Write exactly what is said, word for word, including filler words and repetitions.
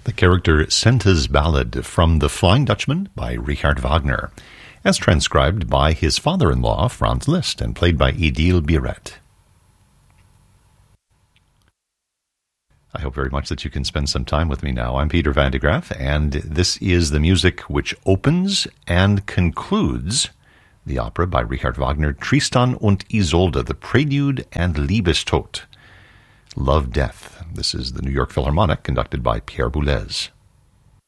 The character Senta's Ballad from The Flying Dutchman by Richard Wagner, as transcribed by his father-in-law, Franz Liszt, and played by Édile Biret. I hope very much that you can spend some time with me now. I'm Peter Van de Graaff, and this is the music which opens and concludes the opera by Richard Wagner, Tristan und Isolde, the Prelude and Liebestod, Love, Death. This is the New York Philharmonic, conducted by Pierre Boulez.